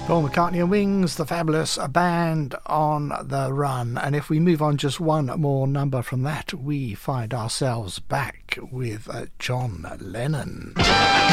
Paul McCartney and Wings, the fabulous band on the run. And if we move on just one more number from that, we find ourselves back with John Lennon.